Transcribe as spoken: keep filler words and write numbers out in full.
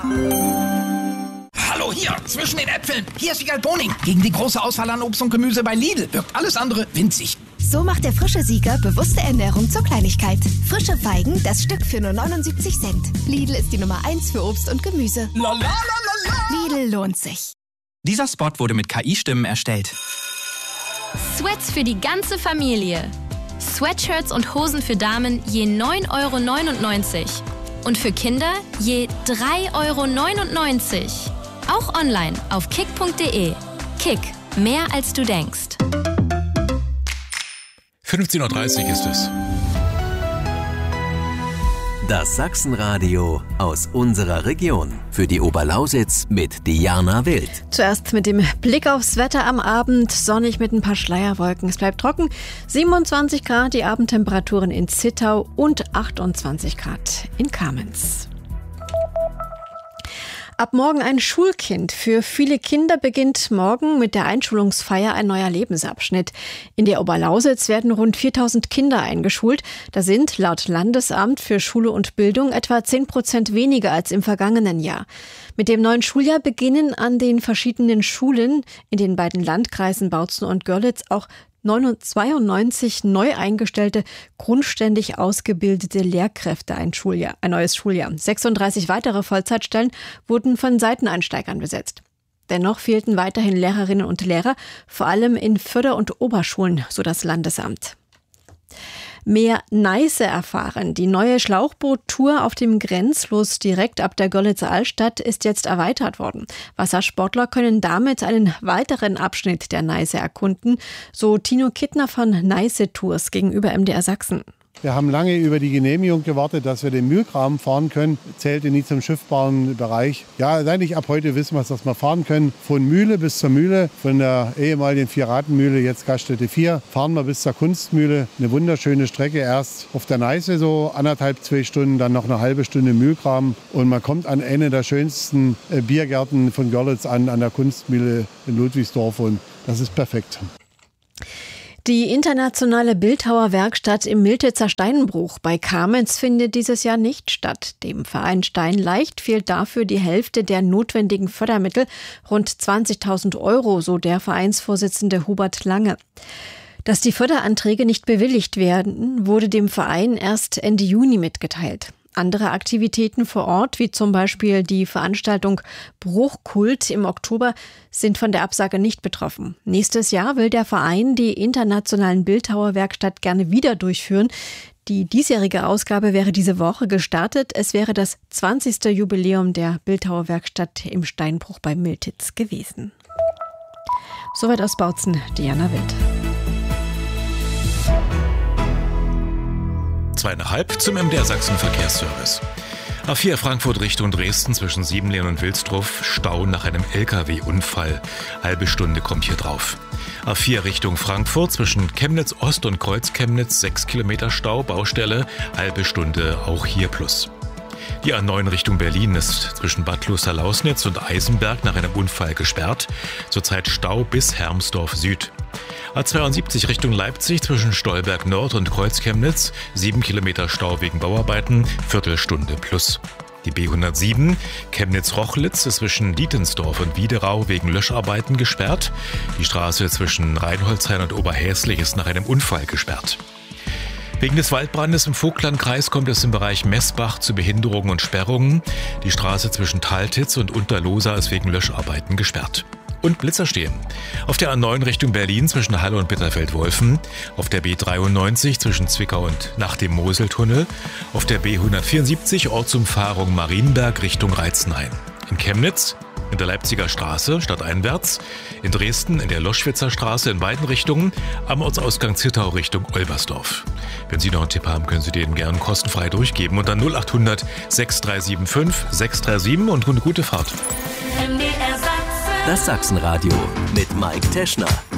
Hallo, hier, zwischen den Äpfeln. Hier ist Wiegald Boning. Gegen die große Auswahl an Obst und Gemüse bei Lidl wirkt alles andere winzig. So macht der frische Sieger bewusste Ernährung zur Kleinigkeit. Frische Feigen, das Stück für nur neunundsiebzig Cent. Lidl ist die Nummer eins für Obst und Gemüse. La, la, la, la, la. Lidl lohnt sich. Dieser Spot wurde mit K I-Stimmen erstellt. Sweats für die ganze Familie. Sweatshirts und Hosen für Damen je neun Euro neunundneunzig. Und für Kinder je drei Euro neunundneunzig. Auch online auf kick punkt de. Kick, mehr als du denkst. fünfzehn Uhr dreißig ist es. Das Sachsenradio aus unserer Region. Für die Oberlausitz mit Diana Wild. Zuerst mit dem Blick aufs Wetter am Abend. Sonnig mit ein paar Schleierwolken. Es bleibt trocken. siebenundzwanzig Grad die Abendtemperaturen in Zittau und achtundzwanzig Grad in Kamenz. Ab morgen ein Schulkind. Für viele Kinder beginnt morgen mit der Einschulungsfeier ein neuer Lebensabschnitt. In der Oberlausitz werden rund viertausend Kinder eingeschult. Da sind laut Landesamt für Schule und Bildung etwa zehn Prozent weniger als im vergangenen Jahr. Mit dem neuen Schuljahr beginnen an den verschiedenen Schulen in den beiden Landkreisen Bautzen und Görlitz auch zweiundneunzig neu eingestellte, grundständig ausgebildete Lehrkräfte ein Schuljahr, ein neues Schuljahr. sechsunddreißig weitere Vollzeitstellen wurden von Seiteneinsteigern besetzt. Dennoch fehlten weiterhin Lehrerinnen und Lehrer, vor allem in Förder- und Oberschulen, so das Landesamt. Mehr Neiße erfahren. Die neue Schlauchboot-Tour auf dem Grenzfluss direkt ab der Görlitzer Altstadt ist jetzt erweitert worden. Wassersportler können damit einen weiteren Abschnitt der Neiße erkunden, so Tino Kittner von Neiße Tours gegenüber M D R Sachsen. Wir haben lange über die Genehmigung gewartet, dass wir den Mühlgraben fahren können. Zählte nie zum schiffbaren Bereich. Ja, eigentlich ab heute wissen wir, dass wir fahren können. Von Mühle bis zur Mühle, von der ehemaligen Vier-Raten-Mühle, jetzt Gaststätte vier, fahren wir bis zur Kunstmühle. Eine wunderschöne Strecke. Erst auf der Neiße so anderthalb, zwei Stunden, dann noch eine halbe Stunde Mühlgraben. Und man kommt an eine der schönsten Biergärten von Görlitz an, an der Kunstmühle in Ludwigsdorf. Und das ist perfekt. Die internationale Bildhauerwerkstatt im Miltitzer Steinbruch bei Kamenz findet dieses Jahr nicht statt. Dem Verein Steinleicht fehlt dafür die Hälfte der notwendigen Fördermittel, rund zwanzigtausend Euro, so der Vereinsvorsitzende Hubert Lange. Dass die Förderanträge nicht bewilligt werden, wurde dem Verein erst Ende Juni mitgeteilt. Andere Aktivitäten vor Ort, wie zum Beispiel die Veranstaltung Bruchkult im Oktober, sind von der Absage nicht betroffen. Nächstes Jahr will der Verein die internationalen Bildhauerwerkstatt gerne wieder durchführen. Die diesjährige Ausgabe wäre diese Woche gestartet. Es wäre das zwanzigste Jubiläum der Bildhauerwerkstatt im Steinbruch bei Miltitz gewesen. Soweit aus Bautzen, Diana Wild. Zweieinhalb zum M D R Sachsen Verkehrsservice. A vier Frankfurt Richtung Dresden zwischen Siebenlehen und Wilsdruff, Stau nach einem L K W-Unfall. Halbe Stunde kommt hier drauf. A vier Richtung Frankfurt zwischen Chemnitz Ost und Kreuz-Chemnitz, sechs Kilometer Stau, Baustelle, halbe Stunde auch hier plus. Die A neun Richtung Berlin ist zwischen Bad Klosterlausnitz und Eisenberg nach einem Unfall gesperrt. Zurzeit Stau bis Hermsdorf Süd. A zweiundsiebzig Richtung Leipzig zwischen Stolberg Nord und Kreuz-Chemnitz, sieben Kilometer Stau wegen Bauarbeiten, Viertelstunde plus. Die B hundertsieben Chemnitz-Rochlitz ist zwischen Dietensdorf und Wiederau wegen Löscharbeiten gesperrt. Die Straße zwischen Rheinholzhain und Oberhäslich ist nach einem Unfall gesperrt. Wegen des Waldbrandes im Vogtlandkreis kommt es im Bereich Messbach zu Behinderungen und Sperrungen. Die Straße zwischen Taltitz und Unterlosa ist wegen Löscharbeiten gesperrt. Und Blitzer stehen. Auf der A neun Richtung Berlin zwischen Halle und Bitterfeld-Wolfen, auf der B dreiundneunzig zwischen Zwickau und nach dem Moseltunnel, auf der B hundertvierundsiebzig Ortsumfahrung Marienberg Richtung Reizenhain. In Chemnitz, in der Leipziger Straße stadteinwärts, in Dresden in der Loschwitzer Straße in beiden Richtungen, am Ortsausgang Zittau Richtung Olbersdorf. Wenn Sie noch einen Tipp haben, können Sie den gerne kostenfrei durchgeben und dann null achthundert sechs drei sieben fünf sechs drei sieben und eine gute Fahrt. Das Sachsenradio mit Mike Teschner.